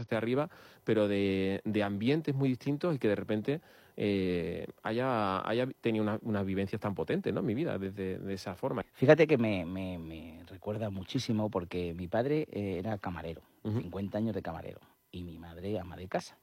esté arriba, pero de ambientes muy distintos y que de repente haya tenido unas vivencias tan potentes, ¿no?, en mi vida, de esa forma. Fíjate que me recuerda muchísimo porque mi padre era camarero, 50 años de camarero, y mi madre ama de casa.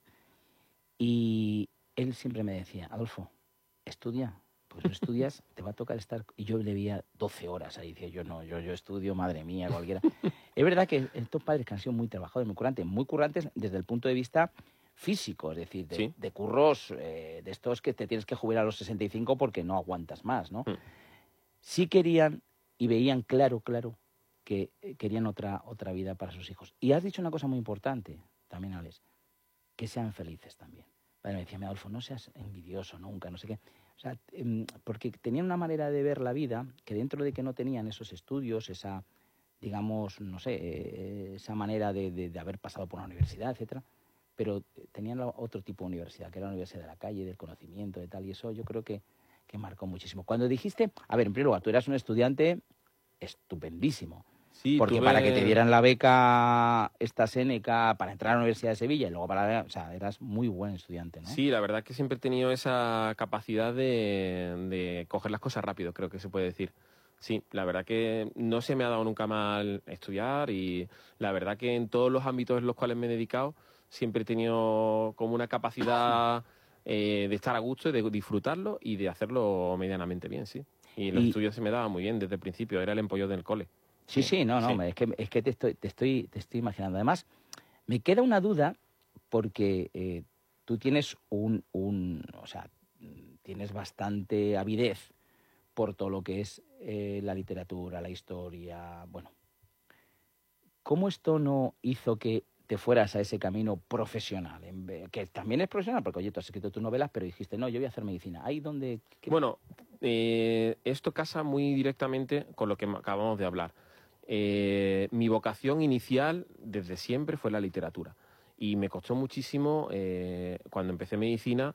Y él siempre me decía, Adolfo, estudia, porque si no estudias te va a tocar estar... Y yo le veía 12 horas ahí, decía yo, no, yo estudio, madre mía, cualquiera. Es verdad que estos padres que han sido muy trabajadores, muy currantes desde el punto de vista físico, es decir, Sí. de curros, de estos que te tienes que jubilar a los 65 porque no aguantas más, ¿no? Sí querían y veían claro que querían otra vida para sus hijos. Y has dicho una cosa muy importante también, Alex, que sean felices también. Vale, me decía, Adolfo, no seas envidioso nunca, no sé qué. O sea, porque tenían una manera de ver la vida que dentro de que no tenían esos estudios, esa, digamos, no sé, esa manera de haber pasado por una universidad, etcétera, pero tenían otro tipo de universidad, que era la universidad de la calle, del conocimiento, de tal, y eso yo creo que marcó muchísimo. Cuando dijiste, a ver, en primer lugar, tú eras un estudiante estupendísimo, Sí, porque para que te dieran la beca esta Séneca para entrar a la Universidad de Sevilla y luego o sea, eras muy buen estudiante, ¿no? Sí, la verdad es que siempre he tenido esa capacidad de coger las cosas rápido, creo que se puede decir. Sí, la verdad que no se me ha dado nunca mal estudiar y la verdad que en todos los ámbitos en los cuales me he dedicado siempre he tenido como una capacidad de estar a gusto y de disfrutarlo y de hacerlo medianamente bien, sí. Y los estudios se me daban muy bien desde el principio, era el empollón del cole. Sí, no, Sí. es que te estoy imaginando. Además, me queda una duda porque tú tienes o sea, tienes bastante avidez por todo lo que es la literatura, la historia, bueno. ¿Cómo esto no hizo que te fueras a ese camino profesional? Que también es profesional, porque oye, tú has escrito tus novelas, pero dijiste, no, yo voy a hacer medicina. ¿Ahí donde...? Bueno, esto casa muy directamente con lo que acabamos de hablar. Mi vocación inicial desde siempre fue la literatura y me costó muchísimo cuando empecé medicina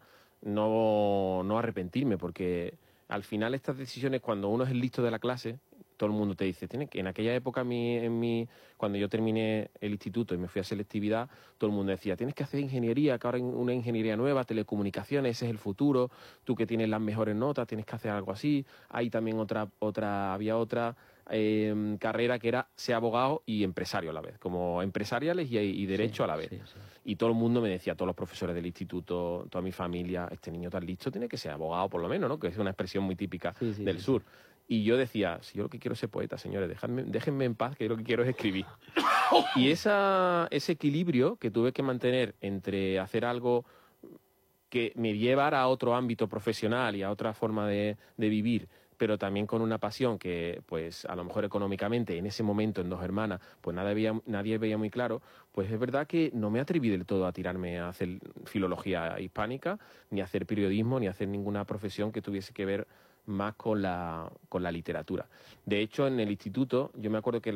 no arrepentirme porque al final estas decisiones cuando uno es el listo de la clase todo el mundo te dice, tiene que en aquella época cuando yo terminé el instituto y me fui a selectividad, todo el mundo decía, tienes que hacer ingeniería, que ahora hay una ingeniería nueva, telecomunicaciones, ese es el futuro, tú que tienes las mejores notas, tienes que hacer algo así. Hay también había otra carrera que era ser abogado y empresario a la vez, como empresariales y derecho a la vez. Sí. Y todo el mundo me decía, todos los profesores del instituto, toda mi familia, este niño tan listo tiene que ser abogado por lo menos, ¿no? Que es una expresión muy típica del sur. Y yo decía, si yo lo que quiero es ser poeta, señores, déjenme en paz, que yo lo que quiero es escribir. Y ese equilibrio que tuve que mantener entre hacer algo que me llevara a otro ámbito profesional y a otra forma de vivir, pero también con una pasión que, pues, a lo mejor económicamente, en ese momento, en Dos Hermanas, pues nadie veía muy claro, pues es verdad que no me atreví del todo a tirarme a hacer filología hispánica, ni a hacer periodismo, ni a hacer ninguna profesión que tuviese que ver más con la literatura. De hecho, en el instituto, yo me acuerdo que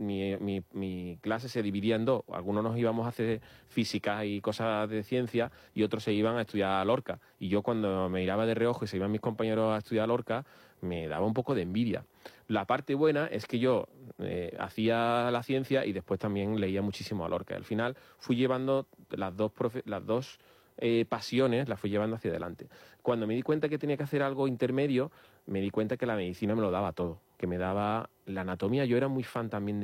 mi clase se dividía en dos. Algunos nos íbamos a hacer física y cosas de ciencia y otros se iban a estudiar a Lorca. Y yo cuando me miraba de reojo y se iban mis compañeros a estudiar a Lorca, me daba un poco de envidia. La parte buena es que yo hacía la ciencia y después también leía muchísimo a Lorca. Al final fui llevando las dos pasiones, las fui llevando hacia adelante. Cuando me di cuenta que tenía que hacer algo intermedio, me di cuenta que la medicina me lo daba todo, que me daba la anatomía. Yo era muy fan también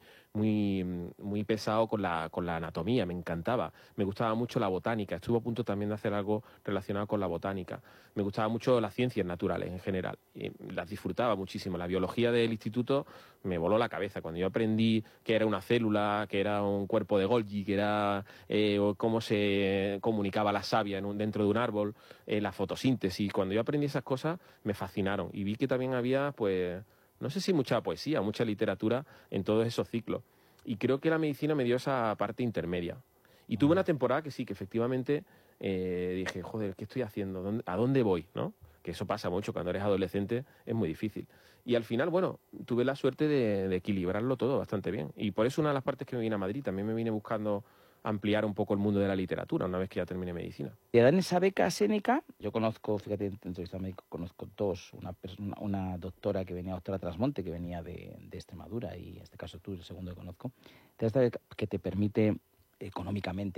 muy pesado con la anatomía, me encantaba. Me gustaba mucho la botánica, estuve a punto también de hacer algo relacionado con la botánica. Me gustaba mucho las ciencias naturales en general, y las disfrutaba muchísimo. La biología del instituto me voló la cabeza. Cuando yo aprendí que era una célula, que era un cuerpo de Golgi, que era cómo se comunicaba la savia dentro de un árbol, la fotosíntesis, cuando yo aprendí esas cosas me fascinaron y vi que también había, pues, no sé si mucha poesía, mucha literatura en todos esos ciclos. Y creo que la medicina me dio esa parte intermedia. Y tuve una temporada que sí, que efectivamente dije, joder, ¿qué estoy haciendo? ¿A dónde voy? ¿No? Que eso pasa mucho, cuando eres adolescente es muy difícil. Y al final, bueno, tuve la suerte de equilibrarlo todo bastante bien. Y por eso una de las partes que me vine a Madrid, también me vine buscando ampliar un poco el mundo de la literatura una vez que ya terminé medicina. Te dan esa beca Séneca. Yo conozco, fíjate, en entrevista médico, conozco dos. Una doctora que venía, doctora Trasmonte, que venía de Extremadura, y en este caso tú, el segundo que conozco. Te da esta beca que te permite económicamente